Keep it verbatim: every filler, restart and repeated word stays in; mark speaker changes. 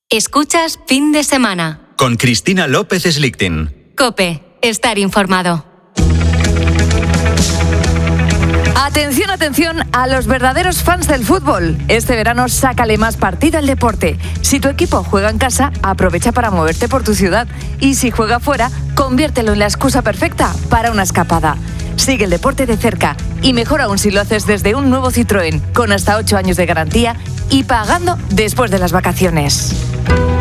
Speaker 1: Escuchas Fin de Semana.
Speaker 2: Con Cristina López Slichting.
Speaker 1: COPE. Estar informado.
Speaker 3: Atención, atención a los verdaderos fans del fútbol. Este verano sácale más partido al deporte. Si tu equipo juega en casa, aprovecha para moverte por tu ciudad. Y si juega fuera, conviértelo en la excusa perfecta para una escapada. Sigue el deporte de cerca y mejor aún si lo haces desde un nuevo Citroën, con hasta ocho años de garantía y pagando después de las vacaciones.